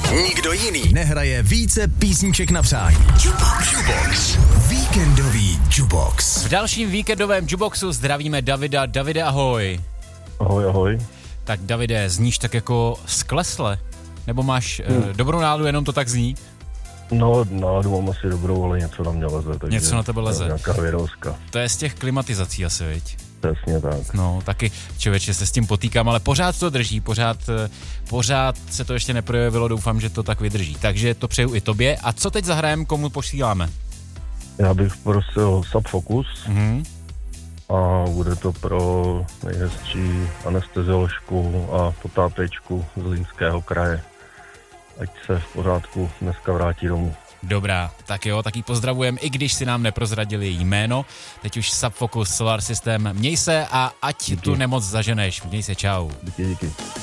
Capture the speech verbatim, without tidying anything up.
Nikdo jiný nehraje více písniček na přání. Jukebox. Jukebox. Víkendový Jukebox. V dalším víkendovém Jukeboxu zdravíme Davida. Davide, ahoj. Ahoj, ahoj. Tak Davide, zníš tak jako sklesle? Nebo máš hmm. eh, dobrou náladu, jenom to tak zní? No, náladu mám asi dobrou, ale něco na mě leze. Takže něco na tebe leze. Nějaká věrovska. To je z těch klimatizací asi, viď? Přesně tak. No, taky člověče se s tím potýkám, ale pořád to drží, pořád, pořád se to ještě neprojevilo, doufám, že to tak vydrží. Takže to přeju i tobě. A co teď zahrajem, komu posíláme? Já bych prosil Sub Focus Mhm. a bude to pro nejhezčí anestezioložku a potápěčku z Zlínského kraje. Ať se v pořádku dneska vrátí domů. Dobrá, tak jo, tak ji pozdravujem, i když si nám neprozradili její jméno. Teď už Sub Focus Solar System. Měj se a ať Díky. tu nemoc zaženeš. Měj se, čau. Díky, díky.